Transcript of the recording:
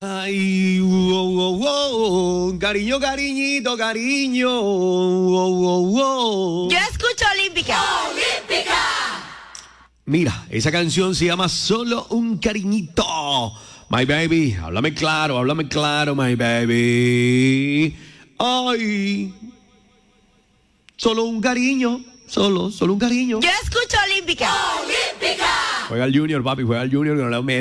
Ay, wow, wow, wow. Cariño, cariñito, cariño. Wow, wow, wow. Yo escucho Olímpica. ¡Olímpica! Mira, esa canción se llama Solo un cariñito. My baby, háblame claro, my baby. Ay, solo un cariño, solo un cariño. Yo escucho Olímpica. ¡Olímpica! Juega el Junior, papi, juega el Junior, que no le